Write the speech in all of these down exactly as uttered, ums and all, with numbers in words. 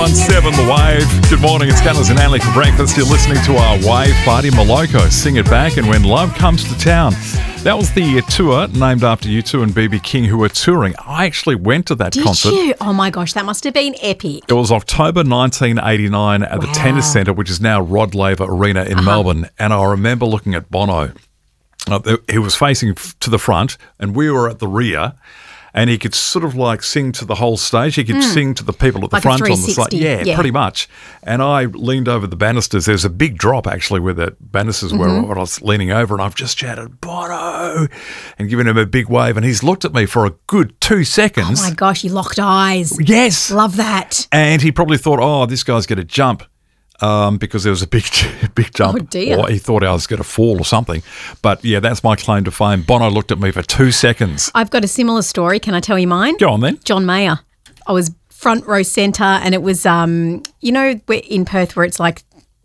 one seven The Wave. Good morning, it's Gunners and Anley for breakfast. You're listening to our Wave Party. Moloko, Sing It Back, and When Love Comes to Town. That was the tour named after U two and B B King, who were touring. I actually went to that Did concert. Did you? Oh my gosh, that must have been epic. It was October nineteen eighty-nine at the Wow. Tennis Centre, which is now Rod Laver Arena in Uh-huh. Melbourne. And I remember looking at Bono. Uh, th- he was facing f- to the front, and we were at the rear. And he could sort of like sing to the whole stage. He could sing to the people at the Like a front on the three side. sixty, Yeah, yeah. pretty much. And I leaned over the banisters. There's a big drop actually where the banisters were. Mm-hmm. I was leaning over, and I've just shouted, Bono, and given him a big wave. And he's looked at me for a good two Oh seconds. my gosh, you locked eyes. Yes. Love that. And he probably thought, oh, this guy's going to jump um, because there was a big big jump. Oh, dear. Or he thought I was going to fall or something. But, yeah, that's my claim to fame. Bono looked at me for two seconds. I've got a similar story. Can I tell you mine? Go on then. John Mayer. I was front row centre, and it was, um, you know, where- in Perth where it's like,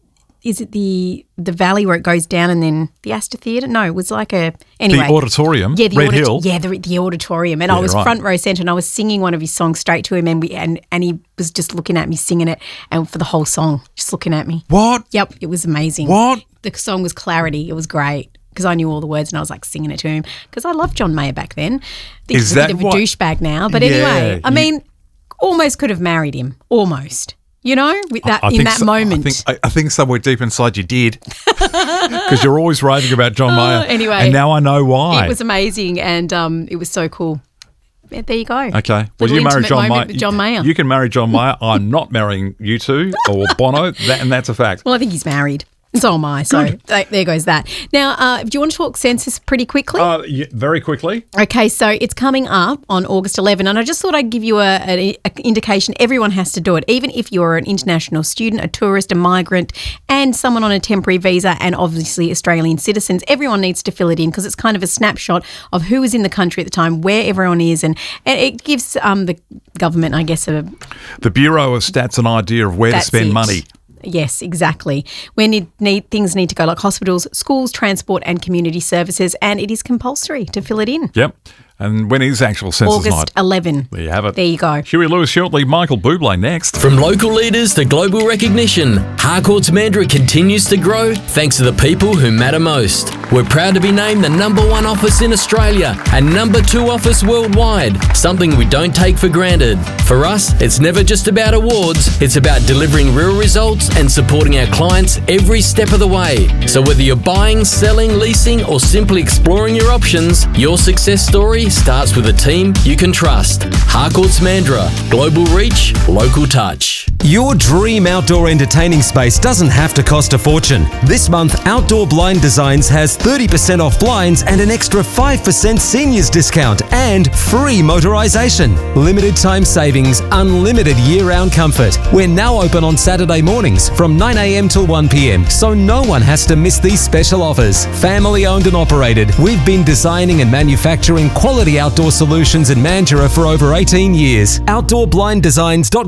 is it the the valley where it goes down and then the Astor Theatre? No, it was like a, anyway. The auditorium, Yeah, the Red audit- Hill. Yeah, the, the auditorium. And Yeah, I was right. front row centre, and I was singing one of his songs straight to him, and we and, and he was just looking at me singing it, and for the whole song, just looking at me. What? Yep, it was amazing. What? The song was Clarity. It was great because I knew all the words, and I was like singing it to him because I loved John Mayer back then. I think Is he's a that bit of a what- douchebag now, but Yeah, anyway, I you- mean, almost could have married him, almost. You know, with that I in think that so- moment. I think, I, I think somewhere deep inside you did. Because you're always raving about John Mayer. Oh, anyway. And now I know why. It was amazing, and um, it was so cool. Yeah, there you go. Okay. Well, Little you marry intimate John Mayer. moment with John Mayer. You can marry John Mayer. I'm not marrying you two or Bono, that, and that's a fact. Well, I think he's married. So am I. So th- there goes that. Now, uh, do you want to talk census pretty quickly? Uh, yeah, very quickly. Okay, so it's coming up on August eleventh, and I just thought I'd give you a, an indication. Everyone has to do it, even if you're an international student, a tourist, a migrant, and someone on a temporary visa, and obviously Australian citizens. Everyone needs to fill it in because it's kind of a snapshot of who is in the country at the time, where everyone is, and, and it gives um, the government, I guess, a The Bureau of Stats an idea of where to That's spend it. money. Yes, exactly. Where need, need things need to go, like hospitals, schools, transport, and community services, and it is compulsory to fill it in. Yep. And when is actual census August night? eleventh. There you have it. There you go. Huey Lewis shortly, Michael Bublé next. From local leaders to global recognition, Harcourt's Mandurah continues to grow thanks to the people who matter most. We're proud to be named the number one office in Australia and number two office worldwide, something we don't take for granted. For us, it's never just about awards, it's about delivering real results and supporting our clients every step of the way. So whether you're buying, selling, leasing, or simply exploring your options, your success story starts with a team you can trust. Harcourt's Mandurah. Global reach, local touch. Your dream outdoor entertaining space doesn't have to cost a fortune. This month, Outdoor Blind Designs has thirty percent off blinds and an extra five percent seniors discount and free motorisation. Limited time savings, unlimited year-round comfort. We're now open on Saturday mornings from nine a.m. till one p.m, so no one has to miss these special offers. Family owned and operated, we've been designing and manufacturing quality outdoor solutions in Mandurah for over eighteen years. outdoor blind designs dot com